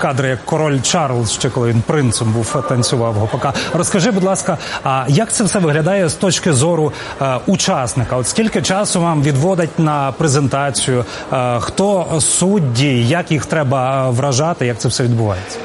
кадри, як король Чарльз, ще коли він принцем був, танцював гопака. Розкажи, будь ласка, а як це все виглядає з точки зору учасника? От скільки часу вам відводять на презентацію? Хто судді? Як їх треба вражати? Як це все відбувається?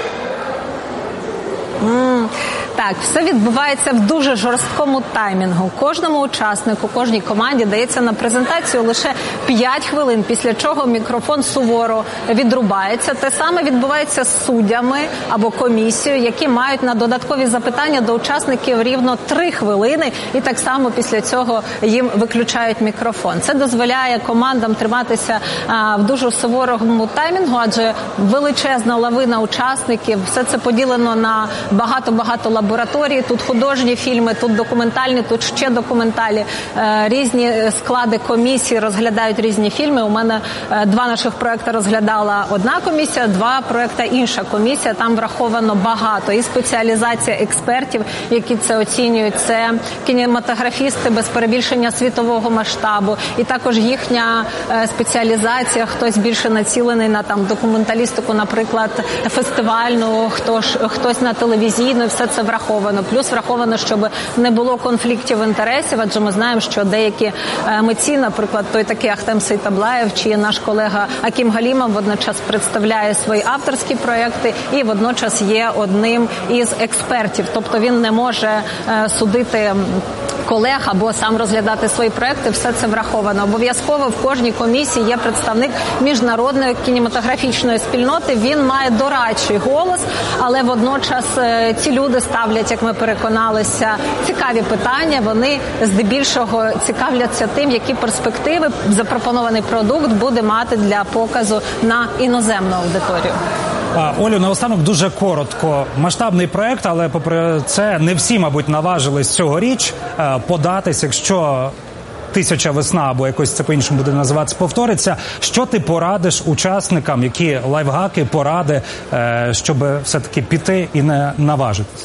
Так, все відбувається в дуже жорсткому таймінгу. Кожному учаснику, кожній команді дається на презентацію лише 5 хвилин, після чого мікрофон суворо відрубається. Те саме відбувається з суддями або комісією, які мають на додаткові запитання до учасників рівно 3 хвилини, і так само після цього їм виключають мікрофон. Це дозволяє командам триматися в дуже суворому таймінгу, адже величезна лавина учасників, все це поділено на багато-багато лабораторій, тут художні фільми, тут документальні, тут ще документальні. Різні склади комісії розглядають різні фільми. У мене 2 наших проекти розглядала одна комісія, 2 проекти інша комісія. Там враховано багато. І спеціалізація експертів, які це оцінюють. Це кінематографісти без перебільшення світового масштабу. І також їхня спеціалізація. Хтось більше націлений на документалістику, наприклад, фестивальну, хтось на телевізійну. Все це враховано. Плюс враховано, щоб не було конфліктів інтересів, адже ми знаємо, що деякі митці, наприклад, той такий Ахтем Сейтаблаєв чи наш колега Акім Галімов водночас представляє свої авторські проекти і водночас є одним із експертів. Тобто він не може судити колег або сам розглядати свої проекти, все це враховано. Обов'язково в кожній комісії є представник міжнародної кінематографічної спільноти, він має дорадчий голос, але водночас ці люди ставлять, як ми переконалися, цікаві питання, вони здебільшого цікавляться тим, які перспективи запропонований продукт буде мати для показу на іноземну аудиторію. Олю, наостанок дуже коротко. Масштабний проект, але попри це не всі, мабуть, наважились цьогоріч податись, якщо «Тисяча весна» або якось це по-іншому буде називатися, повториться. Що ти порадиш учасникам, які лайфхаки, поради, щоб все-таки піти і не наважитись?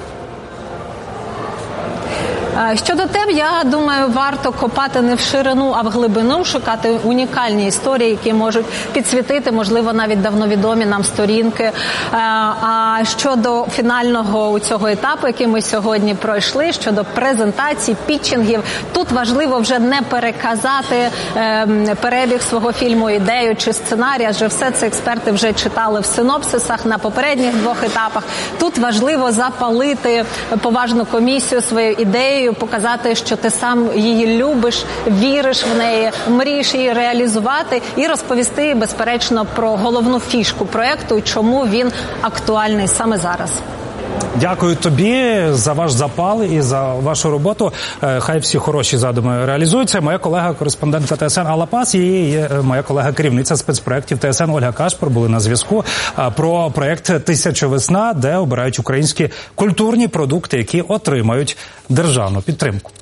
Щодо тем, я думаю, варто копати не в ширину, а в глибину, шукати унікальні історії, які можуть підсвітити, можливо, навіть давно відомі нам сторінки. А щодо фінального цього етапу, який ми сьогодні пройшли, щодо презентацій, пітчингів, тут важливо вже не переказати перебіг свого фільму, ідею чи сценарій, адже все це експерти вже читали в синопсисах на попередніх 2 етапах. Тут важливо запалити поважну комісію своєю ідеєю, показати, що ти сам її любиш, віриш в неї, мрієш її реалізувати і розповісти, безперечно, про головну фішку проєкту і чому він актуальний саме зараз. Дякую тобі за ваш запал і за вашу роботу. Хай всі хороші задуми реалізуються. Моя колега-кореспондентка ТСН Алла Пас і моя колега-керівниця спецпроєктів ТСН Ольга Кашпер були на зв'язку про проєкт «Тисяча весна», де обирають українські культурні продукти, які отримають державну підтримку.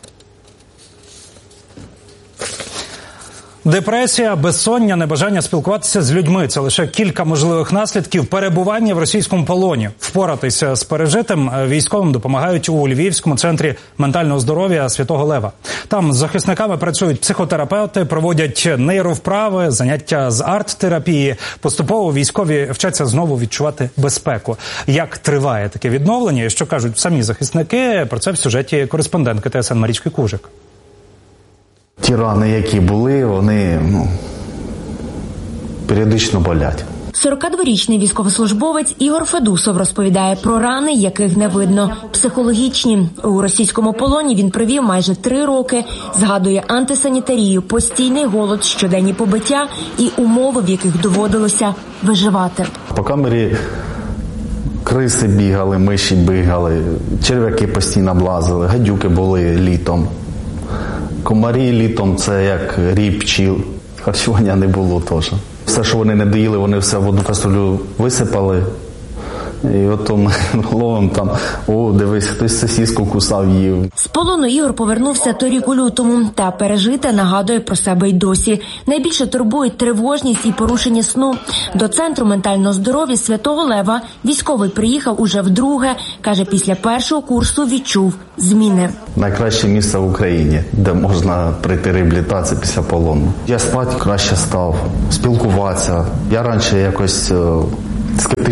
Депресія, безсоння, небажання спілкуватися з людьми – це лише кілька можливих наслідків перебування в російському полоні. Впоратися з пережитим військовим допомагають у Львівському центрі ментального здоров'я Святого Лева. Там з захисниками працюють психотерапевти, проводять нейровправи, заняття з арт-терапії. Поступово військові вчаться знову відчувати безпеку. Як триває таке відновлення і що кажуть самі захисники, про це в сюжеті кореспондентки ТСН Марічки Кужик. Ті рани, які були, вони періодично болять. 42-річний військовослужбовець Ігор Федусов розповідає про рани, яких не видно. Психологічні. У російському полоні він провів майже 3 роки. Згадує антисанітарію, постійний голод, щоденні побиття і умови, в яких доводилося виживати. По камері криси бігали, миші бігали, черв'яки постійно облазили, гадюки були літом. Комарі літом – це як рій пчіл. Харчування не було теж. Все, що вони не доїли, вони все в одну каструлю висипали. І от ми ловимо там, о, дивись, хтось сосиску кусав, їв. З полону Ігор повернувся торік у лютому. Та пережите нагадує про себе й досі. Найбільше турбують тривожність і порушення сну. До Центру ментального здоров'я Святого Лева військовий приїхав уже вдруге. Каже, після першого курсу відчув зміни. Найкраще місце в Україні, де можна пройти реабілітацію після полону. Я спати краще став, спілкуватися. Я раніше якось скептично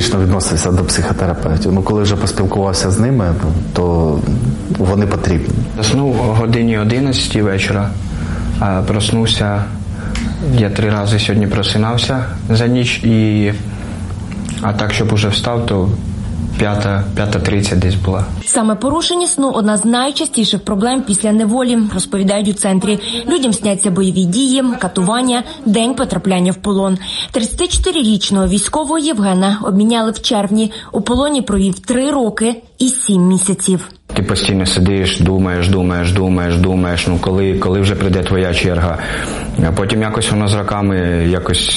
критично відносився до психотерапевтів. Ну, коли вже поспілкувався з ними, то вони потрібні. Заснув о годині 11 вечора, а проснувся, я 3 рази сьогодні просинався за ніч, а так, щоб уже встав, то 5:30 десь була. Саме порушення сну – одна з найчастіших проблем після неволі, розповідають у центрі. Людям сняться бойові дії, катування, день потрапляння в полон. 34-річного військового Євгена обміняли в червні. У полоні провів 3 роки і 7 місяців. Ти постійно сидиш, думаєш, ну коли вже прийде твоя черга. А потім якось воно з роками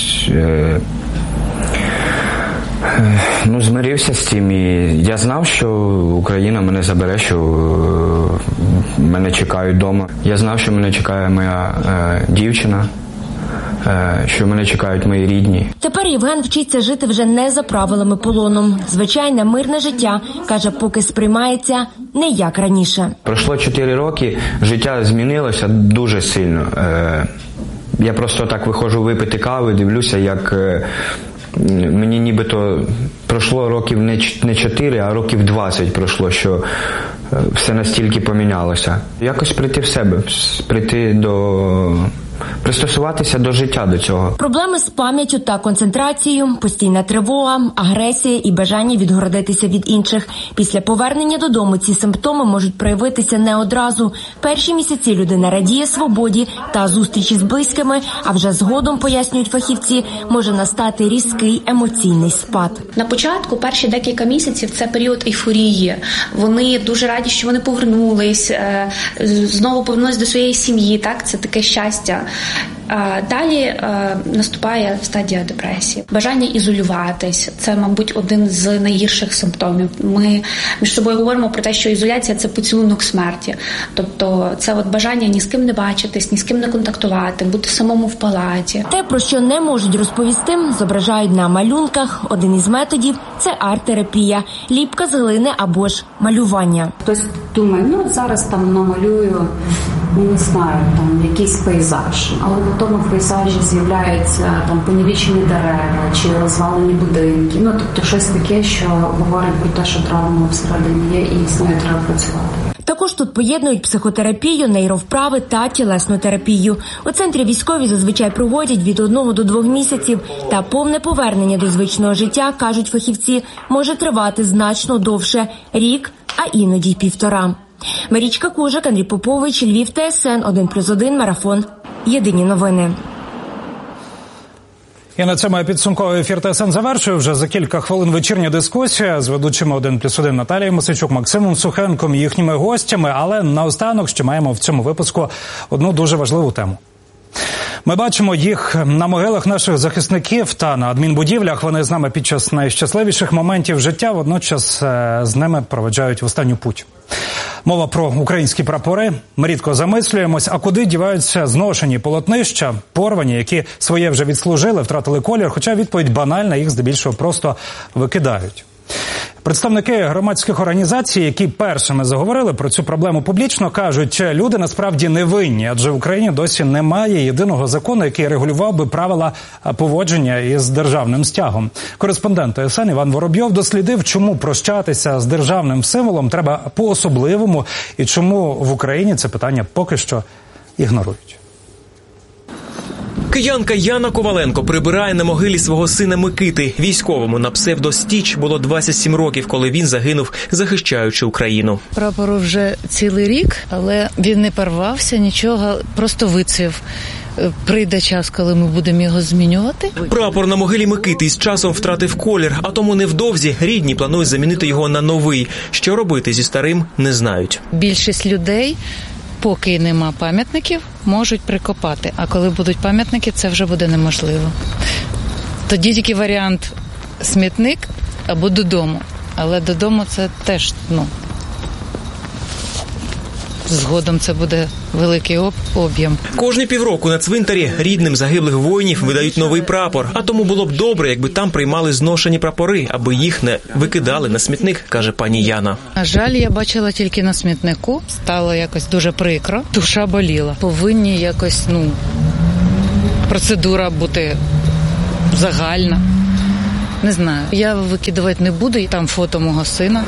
змирився з цим, і я знав, що Україна мене забере, що мене чекають вдома. Я знав, що мене чекає моя дівчина, що мене чекають мої рідні. Тепер Євген вчиться жити вже не за правилами полону. Звичайне мирне життя, каже, поки сприймається не як раніше. Пройшло 4 роки, життя змінилося дуже сильно. Я просто так виходжу випити кави, дивлюся, як мені нібито пройшло років не 4, а років 20 пройшло, що все настільки помінялося. Якось прийти в себе, пристосуватися до життя, до цього. Проблеми з пам'яттю та концентрацією, постійна тривога, агресія і бажання відгородитися від інших. Після повернення додому ці симптоми можуть проявитися не одразу. Перші місяці людина радіє свободі та зустрічі з близькими, а вже згодом, пояснюють фахівці, може настати різкий емоційний спад. На початку, перші декілька місяців, це період ейфорії. Вони дуже раді, що вони повернулись, знову повернулись до своєї сім'ї, так? Це таке щастя. Далі наступає стадія депресії. Бажання ізолюватись – це, мабуть, один з найгірших симптомів. Ми між собою говоримо про те, що ізоляція – це поцілунок смерті. Тобто це от бажання ні з ким не бачитись, ні з ким не контактувати, бути самому в палаті. Те, про що не можуть розповісти, зображають на малюнках. Один із методів – це арт-терапія, ліпка з глини або ж малювання. Хтось думає, зараз там намалюю, не знаю, там якийсь пейзаж, але в тому пейзажі з'являються там понівечені дерева чи розвалені будинки. Тобто щось таке, що говорить про те, що травма всередині є і з нею треба працювати. Також тут поєднують психотерапію, нейровправи та тілесну терапію. У центрі військові зазвичай проводять від 1 до 2 місяців. Та повне повернення до звичного життя, кажуть фахівці, може тривати значно довше – рік, а іноді й 1,5. Марічка Кужак, Андрій Попович, Львів, ТСН 1+1, Марафон. Єдині новини. І на цьому підсумковий ефір ТСН завершую. Вже за кілька хвилин вечірня дискусія з ведучими 1+1 Наталією Мосичук, Максимом Сухенком, їхніми гостями. Але наостанок ще маємо в цьому випуску одну дуже важливу тему. Ми бачимо їх на могилах наших захисників та на адмінбудівлях. Вони з нами під час найщасливіших моментів життя, водночас з ними проведжають в останню путь. Мова про українські прапори. Ми рідко замислюємось, а куди діваються зношені полотнища, порвані, які своє вже відслужили, втратили колір, хоча відповідь банальна, їх здебільшого просто викидають. Представники громадських організацій, які першими заговорили про цю проблему публічно, кажуть, люди насправді не винні, адже в Україні досі немає єдиного закону, який регулював би правила поводження із державним стягом. Кореспондент ТСН Іван Воробйов дослідив, чому прощатися з державним символом треба по-особливому і чому в Україні це питання поки що ігнорують. Киянка Яна Коваленко прибирає на могилі свого сина Микити. Військовому на псевдо Стіч було 27 років, коли він загинув, захищаючи Україну. Прапору вже цілий рік, але він не порвався, нічого, просто вицвів. Прийде час, коли ми будемо його змінювати. Прапор на могилі Микити з часом втратив колір, а тому невдовзі рідні планують замінити його на новий. Що робити зі старим, не знають. Більшість людей, поки нема пам'ятників, можуть прикопати. А коли будуть пам'ятники, це вже буде неможливо. Тоді тільки варіант смітник або додому. Але додому це теж, згодом це буде великий об'єм. Кожні півроку на цвинтарі рідним загиблих воїнів видають новий прапор. А тому було б добре, якби там приймали зношені прапори, аби їх не викидали на смітник, каже пані Яна. На жаль, я бачила тільки на смітнику. Стало якось дуже прикро. Душа боліла. Повинні якось, процедура бути загальна. Не знаю. Я викидувати не буду, там фото мого сина.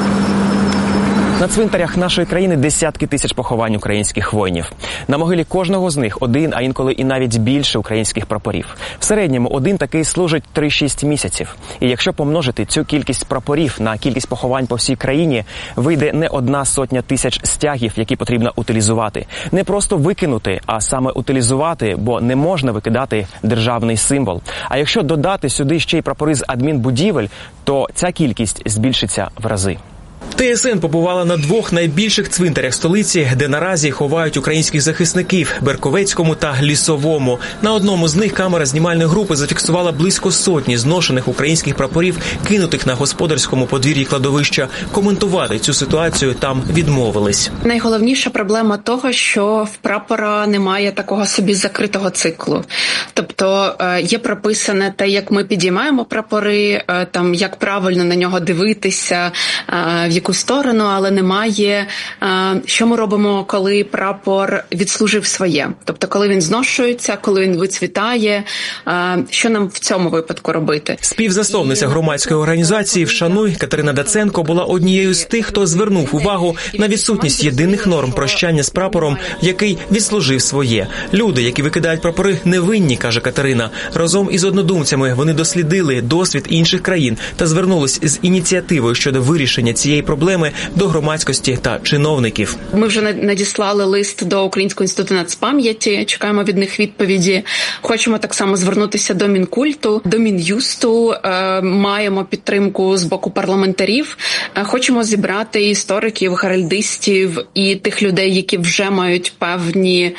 На цвинтарях нашої країни десятки тисяч поховань українських воїнів. На могилі кожного з них один, а інколи і навіть більше українських прапорів. В середньому один такий служить 3-6 місяців. І якщо помножити цю кількість прапорів на кількість поховань по всій країні, вийде не 100 тисяч стягів, які потрібно утилізувати. Не просто викинути, а саме утилізувати, бо не можна викидати державний символ. А якщо додати сюди ще й прапори з адмінбудівель, то ця кількість збільшиться в рази. ТСН побувала на 2 найбільших цвинтарях столиці, де наразі ховають українських захисників – Берковецькому та Лісовому. На одному з них камера знімальної групи зафіксувала близько 100 зношених українських прапорів, кинутих на господарському подвір'ї кладовища. Коментувати цю ситуацію там відмовились. Найголовніша проблема того, що в прапора немає такого собі закритого циклу. Тобто є прописане те, як ми підіймаємо прапори, там як правильно на нього дивитися, в яку сторону, але немає, що ми робимо, коли прапор відслужив своє. Тобто, коли він зношується, коли він вицвітає, що нам в цьому випадку робити? Співзасновниця громадської організації «Вшануй» Катерина Даценко була однією з тих, хто звернув увагу на відсутність єдиних норм прощання з прапором, який відслужив своє. Люди, які викидають прапори, невинні, каже Катерина. Разом із однодумцями вони дослідили досвід інших країн та звернулись з ініціативою щодо вирішення цієї проблеми до громадськості та чиновників. Ми вже надіслали лист до Українського інституту нацпам'яті, чекаємо від них відповіді. Хочемо так само звернутися до Мінкульту, до Мін'юсту, маємо підтримку з боку парламентарів. Хочемо зібрати істориків, геральдистів і тих людей, які вже мають певні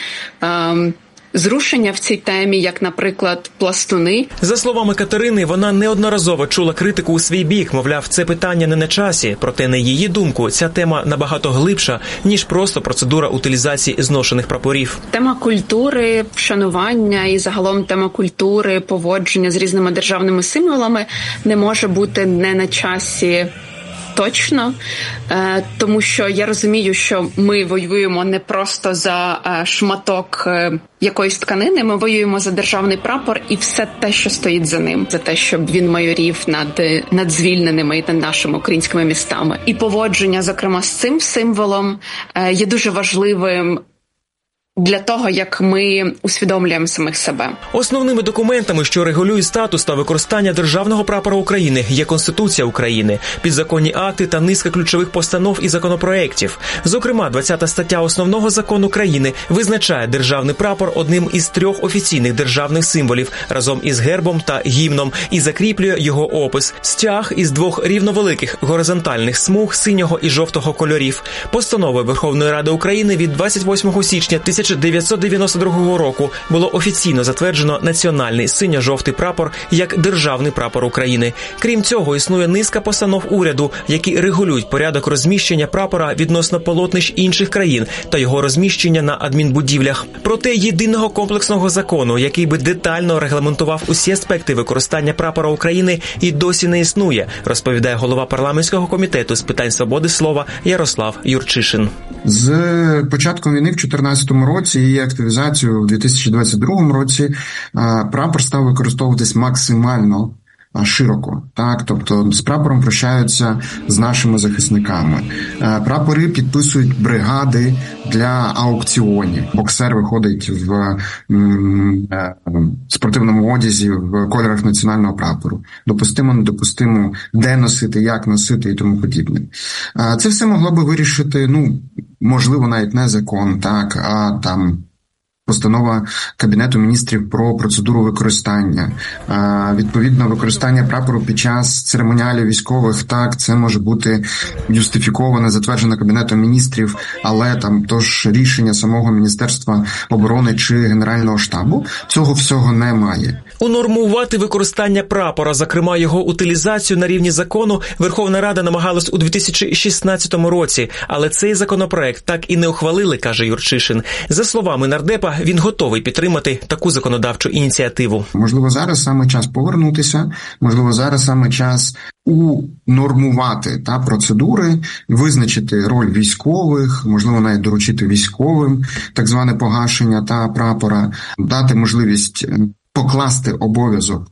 зрушення в цій темі, як, наприклад, пластуни. За словами Катерини, вона неодноразово чула критику у свій бік, мовляв, це питання не на часі. Проте, на її думку, ця тема набагато глибша, ніж просто процедура утилізації зношених прапорів. Тема культури, вшанування і загалом тема культури, поводження з різними державними символами не може бути не на часі точно, тому що я розумію, що ми воюємо не просто за шматок якоїсь тканини, ми воюємо за державний прапор і все те, що стоїть за ним, за те, щоб він майорів над звільненими і над нашими українськими містами. І поводження, зокрема, з цим символом є дуже важливим для того, як ми усвідомлюємо самих себе. Основними документами, що регулюють статус та використання державного прапора України, є Конституція України, підзаконні акти та низка ключових постанов і законопроєктів. Зокрема, 20 стаття Основного закону країни визначає державний прапор одним із 3 офіційних державних символів разом із гербом та гімном і закріплює його опис. Стяг із 2 рівновеликих горизонтальних смуг синього і жовтого кольорів. Постановою Верховної Ради України від 28 січня 1992 року було офіційно затверджено національний синьо-жовтий прапор як державний прапор України. Крім цього, існує низка постанов уряду, які регулюють порядок розміщення прапора відносно полотнищ інших країн та його розміщення на адмінбудівлях. Проте єдиного комплексного закону, який би детально регламентував усі аспекти використання прапора України, і досі не існує, розповідає голова парламентського комітету з питань свободи слова Ярослав Юрчишин. З початком війни в 2014 році і активізацією в 2022 році прапор став використовуватись максимально широко, так, тобто з прапором прощаються з нашими захисниками. Прапори підписують бригади для аукціонів. Боксер виходить в спортивному одязі в кольорах національного прапору. Допустимо, недопустимо, де носити, як носити і тому подібне. Це все могло би вирішити, можливо, навіть не закон, так, а там постанова Кабінету міністрів про процедуру використання. Відповідно, використання прапору під час церемоніалів військових, так, це може бути юстифіковане, затверджено Кабінетом міністрів, але там тож рішення самого Міністерства оборони чи Генерального штабу, цього всього немає. Унормувати використання прапора, зокрема його утилізацію на рівні закону, Верховна Рада намагалась у 2016 році, але цей законопроект так і не ухвалили, каже Юрчишин. За словами нардепа, він готовий підтримати таку законодавчу ініціативу. Можливо, зараз саме час повернутися, можливо, зараз саме час унормувати процедури, визначити роль військових, можливо, навіть доручити військовим так зване погашення прапора, дати можливість покласти обов'язок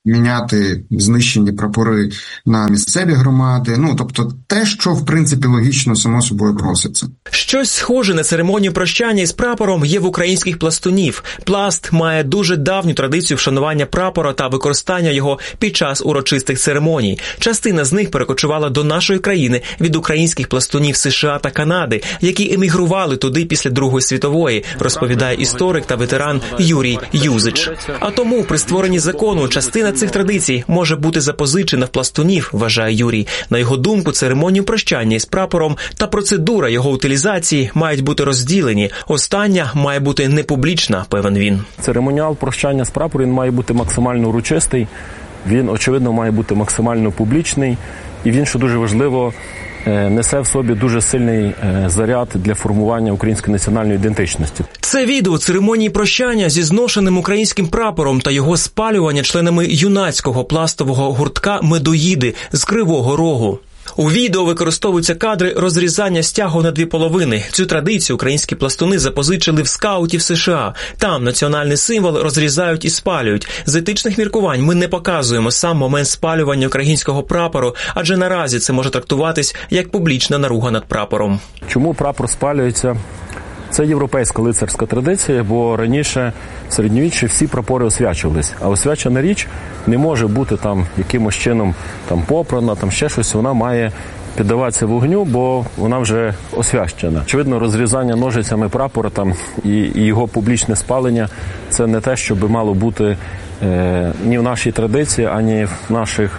міняти знищені прапори на місцеві громади. Тобто те, що, в принципі, логічно само собою проситься. Щось схоже на церемонію прощання із прапором є в українських пластунів. Пласт має дуже давню традицію вшанування прапора та використання його під час урочистих церемоній. Частина з них перекочувала до нашої країни від українських пластунів США та Канади, які емігрували туди після Другої світової, розповідає історик та ветеран Юрій Юзич. А тому при створенні закону частина цих традицій може бути запозичена в пластунів, вважає Юрій. На його думку, церемонію прощання із прапором та процедура його утилізації мають бути розділені. Остання має бути непублічна, певен він. Церемоніал прощання з прапором має бути максимально урочистий, він, очевидно, має бути максимально публічний, і він, що дуже важливо, несе в собі дуже сильний заряд для формування української національної ідентичності. Це відео церемонії прощання зі зношеним українським прапором та його спалювання членами юнацького пластового гуртка «Медоїди» з Кривого Рогу. У відео використовуються кадри розрізання стягу на дві половини. Цю традицію українські пластуни запозичили в скаутів США. Там національний символ розрізають і спалюють. З етичних міркувань ми не показуємо сам момент спалювання українського прапору, адже наразі це може трактуватись як публічна наруга над прапором. Чому прапор спалюється? Це європейська лицарська традиція, бо раніше в середньовіччі всі прапори освячувались. А освячена річ не може бути там якимось чином попрана, ще щось. Вона має піддаватися вогню, бо вона вже освячена. Очевидно, розрізання ножицями прапора і його публічне спалення – це не те, що би мало бути ні в нашій традиції, ані в наших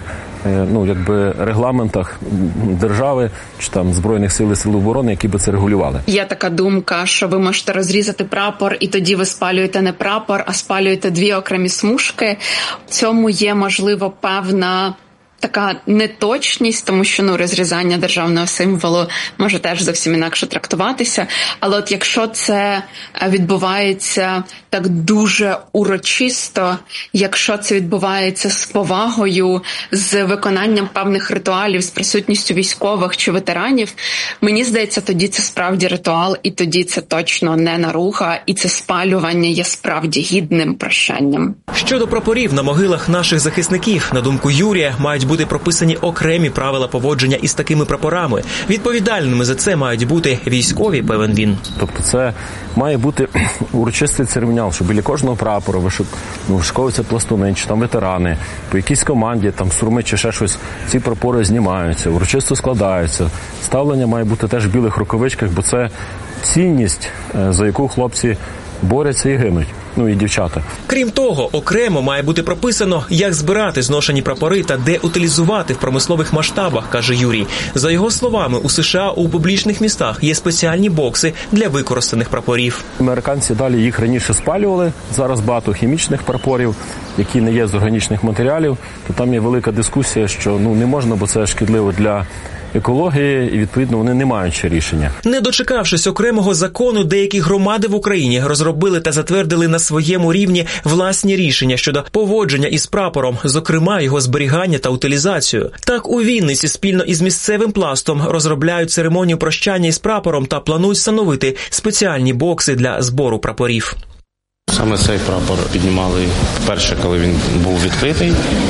регламентах держави чи Збройних сил і Сил оборони, які би це регулювали. Є така думка, що ви можете розрізати прапор, і тоді ви спалюєте не прапор, а спалюєте дві окремі смужки. В цьому є, можливо, певна така неточність, тому що розрізання державного символу може теж зовсім інакше трактуватися. Але от якщо це відбувається так дуже урочисто, якщо це відбувається з повагою, з виконанням певних ритуалів, з присутністю військових чи ветеранів, мені здається, тоді це справді ритуал, і тоді це точно не наруга, і це спалювання є справді гідним прощанням. Щодо прапорів на могилах наших захисників, на думку Юрія, мають бути прописані окремі правила поводження із такими прапорами. Відповідальними за це мають бути військові, певен він. Тобто це має бути урочистий церемоніал, що біля кожного прапора вишковуються пластуни чи ветерани, по якійсь команді, сурми чи ще щось, ці прапори знімаються, урочисто складаються. Ставлення має бути теж в білих рукавичках, бо це цінність, за яку хлопці борються і гинуть. І дівчата. Крім того, окремо має бути прописано, як збирати зношені прапори та де утилізувати в промислових масштабах, каже Юрій. За його словами, у США у публічних містах є спеціальні бокси для використаних прапорів. Американці далі їх раніше спалювали, зараз багато хімічних прапорів, які не є з органічних матеріалів, то там є велика дискусія, що не можна, бо це шкідливо для екології, і, відповідно, вони не мають ще рішення. Не дочекавшись окремого закону, деякі громади в Україні розробили та затвердили на своєму рівні власні рішення щодо поводження із прапором, зокрема його зберігання та утилізацію. Так, у Вінниці спільно із місцевим пластом розробляють церемонію прощання із прапором та планують встановити спеціальні бокси для збору прапорів. Саме цей прапор піднімали вперше, коли він був відкритий,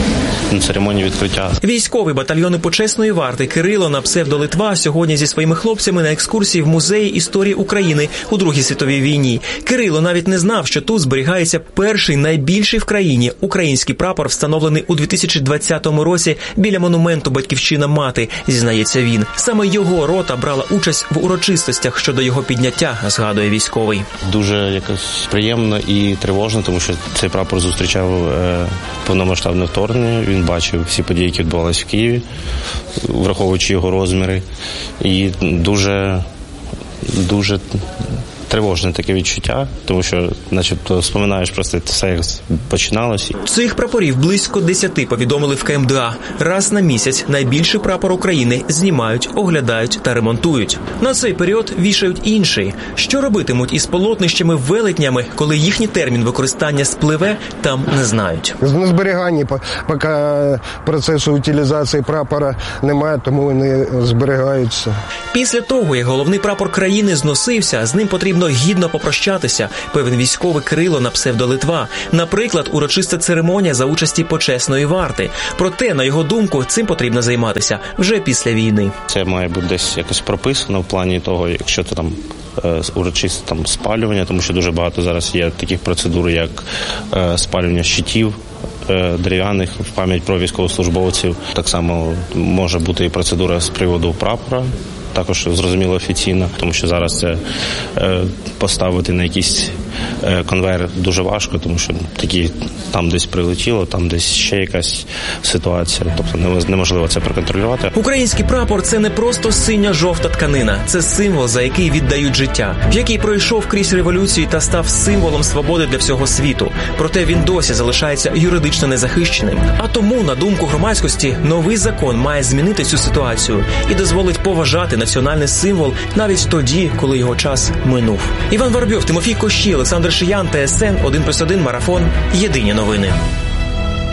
на церемонії відкриття. Військовий батальйону почесної варти Кирило на псевдо Литва сьогодні зі своїми хлопцями на екскурсії в музеї історії України у Другій світовій війні. Кирило навіть не знав, що тут зберігається перший найбільший в країні український прапор, встановлений у 2020 році біля монументу «Батьківщина-мати», зізнається він. Саме його рота брала участь в урочистостях щодо його підняття, згадує військовий. Дуже якось приємно і тривожно, тому що цей прапор зустрічав повномасштабне вторгнення. Він бачив всі події, які відбувалися в Києві, враховуючи його розміри. І дуже тривожне таке відчуття, тому що, начебто, споминаєш просто все, як починалось. Цих прапорів близько 10, повідомили в КМДА. Раз на місяць найбільший прапор України знімають, оглядають та ремонтують. На цей період вішають інший. Що робитимуть із полотнищами-велетнями, коли їхній термін використання спливе, там не знають. На зберіганні поки процесу утилізації прапора немає, тому вони зберігаються. Після того, як головний прапор країни зносився, з ним потрібно потрібно гідно попрощатися, певен військовий Кирило на псевдо Литва. Наприклад, урочиста церемонія за участі почесної варти. Проте, на його думку, цим потрібно займатися вже після війни. Це має бути десь якось прописано в плані того, якщо це там урочисте там спалювання, тому що дуже багато зараз є таких процедур, як спалювання щитів дерев'яних в пам'ять про військовослужбовців. Так само може бути і процедура з приводу прапора, також зрозуміло офіційно, тому що зараз це поставити на якийсь конвейер дуже важко, тому що такі там десь прилетіло, там десь ще якась ситуація, тобто неможливо це проконтролювати. Український прапор – це не просто синя-жовта тканина, це символ, за який віддають життя, який пройшов крізь революцію та став символом свободи для всього світу. Проте він досі залишається юридично незахищеним. А тому, на думку громадськості, новий закон має змінити цю ситуацію і дозволить поважати національний символ навіть тоді, коли його час минув. Іван Воробйов, Тимофій Кощій, Олександр Шиян, ТСН 1+1 Марафон. Єдині новини.